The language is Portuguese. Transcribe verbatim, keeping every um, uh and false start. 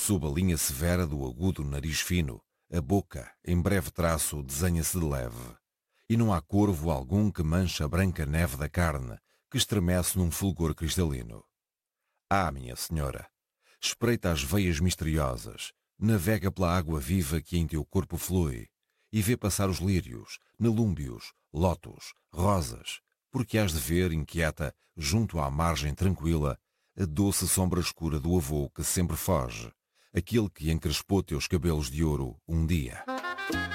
Sob a linha severa do agudo nariz fino, a boca, em breve traço, desenha-se de leve. E não há corvo algum que manche a branca neve da carne, que estremece num fulgor cristalino. Ah, minha senhora, espreita as veias misteriosas, navega pela água viva que em teu corpo flui, e vê passar os lírios, nelúmbios, lótus, rosas, porque hás de ver, inquieta, junto à margem tranquila, a doce sombra escura do avô que sempre foge, aquele que encrespou teus cabelos de ouro um dia.